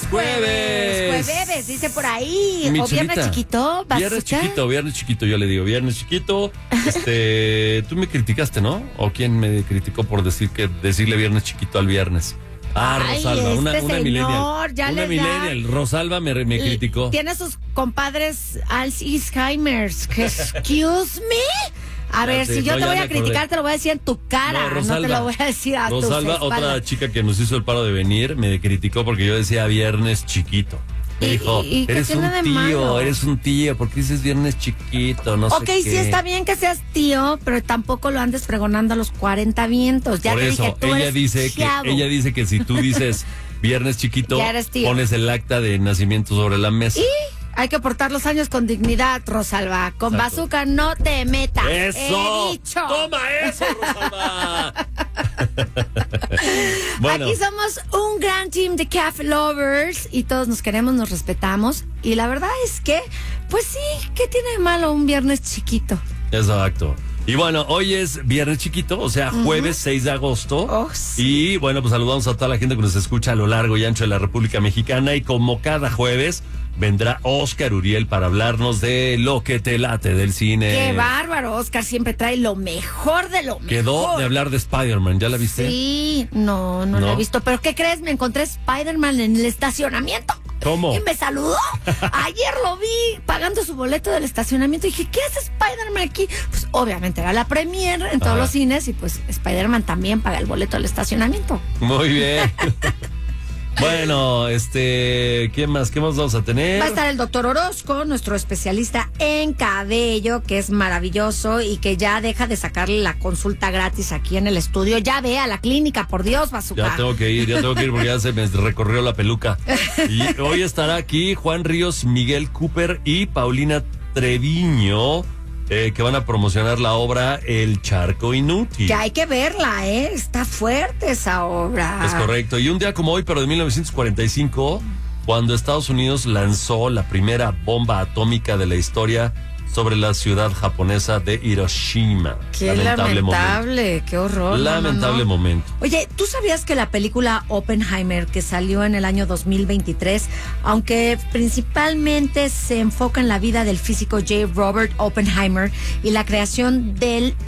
Jueves, dice por ahí. Mi o chulita. viernes chiquito. Viernes chiquito, yo le digo, viernes chiquito. Tú me criticaste, ¿no? ¿O quién me criticó por decirle viernes chiquito al viernes? Ay, Rosalba, una señor, millennial. ya Una le millennial. Rosalba me criticó. Tiene sus compadres Alzheimer's. Excuse me. A ver, si yo te voy a criticar, te lo voy a decir en tu cara. No te lo voy a decir a tus espaldas. Rosalba, otra chica que nos hizo el paro de venir, me criticó porque yo decía viernes chiquito. Me dijo, ¿Y qué eres tiene de un malo? tío, ¿por qué dices viernes chiquito? No sé qué. Ok, sí está bien que seas tío, pero tampoco lo andes pregonando a los 40 vientos. Ya Por te eso, dije, tú ella eres dice que si tú dices viernes chiquito, Ya eres tío. pones el acta de nacimiento sobre la mesa. Y hay que portar los años con dignidad, Rosalba. Con Exacto. bazooka no te metas. ¡Eso! He dicho. ¡Toma eso, Rosalba! Bueno. Aquí somos un gran team de café lovers y todos nos queremos, nos respetamos. Y la verdad es que, pues sí, ¿qué tiene de malo un viernes chiquito? Exacto. Y bueno, hoy es viernes chiquito, o sea, jueves 6 de agosto. Oh, sí. Y bueno, pues saludamos a toda la gente que nos escucha a lo largo y ancho de la República Mexicana. Y como cada jueves, vendrá Oscar Uriel para hablarnos de lo que te late del cine. Qué bárbaro, Oscar siempre trae lo mejor de lo mejor. Quedó de hablar de Spider-Man, ¿ya la viste? Sí, no la he visto. ¿Pero qué crees? Me encontré Spider-Man en el estacionamiento. ¿Cómo? Y me saludó. Ayer lo vi pagando su boleto del estacionamiento. Y dije, ¿qué hace Spider-Man aquí? Pues obviamente era la premier en todos los cines. Y pues Spider-Man también paga el boleto del estacionamiento. Muy bien. Bueno, ¿qué más vamos a tener? Va a estar el doctor Orozco, nuestro especialista en cabello, que es maravilloso y que ya deja de sacarle la consulta gratis aquí en el estudio. Ya ve a la clínica, por Dios, Bazooka. Ya tengo que ir porque ya se me recorrió la peluca. Y hoy estará aquí Juan Ríos, Miguel Cooper y Paulina Treviño, que van a promocionar la obra El Charco Inútil. Que hay que verla, está fuerte esa obra. Es correcto. Y un día como hoy, pero de 1945, cuando Estados Unidos lanzó la primera bomba atómica de la historia sobre la ciudad japonesa de Hiroshima. Qué lamentable, qué horror. Lamentable momento. Oye, ¿tú sabías que la película Oppenheimer, que salió en el año 2023, aunque principalmente se enfoca en la vida del físico J. Robert Oppenheimer y la creación del